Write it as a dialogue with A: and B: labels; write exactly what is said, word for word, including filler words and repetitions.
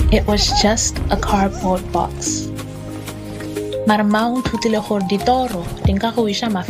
A: It was just a cardboard box. Mara mau thutile gore ditoro di nka go isa